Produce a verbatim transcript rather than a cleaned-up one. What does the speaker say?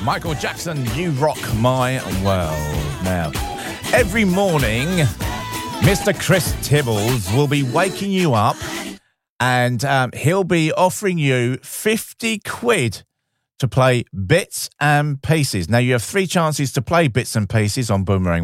Michael Jackson, You Rock My World. Now, every morning, Mister Chris Tibbles will be waking you up and um, he'll be offering you fifty quid to play Bits and Pieces. Now, you have three chances to play Bits and Pieces on Boomerang